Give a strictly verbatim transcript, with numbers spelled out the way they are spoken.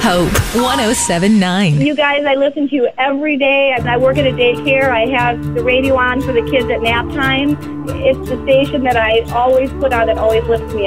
Hope, one oh seven point nine. You guys, I listen to you every day. I work at a daycare. I have the radio on for the kids at nap time. It's the station that I always put on that always lifts me